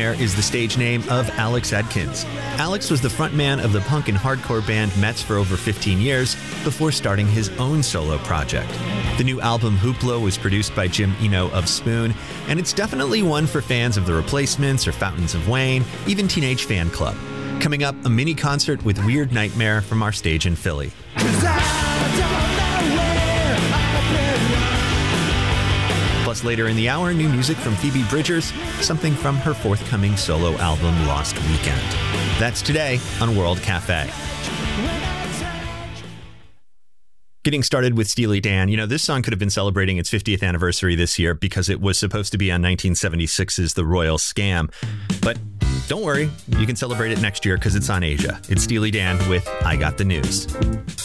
Nightmare is the stage name of Alex Adkins. Alex was the frontman of the punk and hardcore band Metz for over 15 years before starting his own solo project. The new album Hoopla was produced by Jim Eno of Spoon, and it's definitely one for fans of The Replacements or Fountains of Wayne, even Teenage Fan Club. Coming up, a mini concert with Weird Nightmare from our stage in Philly. Plus, later in the hour, new music from Phoebe Bridgers, something from her forthcoming solo album, Lost Weekend. That's today on World Cafe. Getting started with Steely Dan. You know, this song could have been celebrating its 50th anniversary this year because it was supposed to be on 1976's The Royal Scam. But don't worry, you can celebrate it next year because it's on Asia. It's Steely Dan with I Got the News.